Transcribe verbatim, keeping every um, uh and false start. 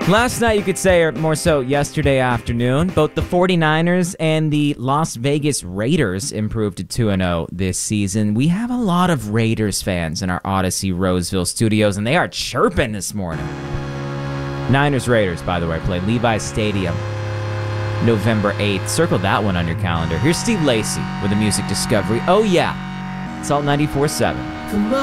Last night, you could say, or more so yesterday afternoon, both the 49ers and the Las Vegas Raiders improved to two and oh this season. We have a lot of Raiders fans in our Odyssey Roseville studios, and they are chirping this morning. Niners-Raiders, by the way, play Levi's Stadium November eighth. Circle that one on your calendar. Here's Steve Lacy with a music discovery. Oh, yeah. Salt ninety-four point seven.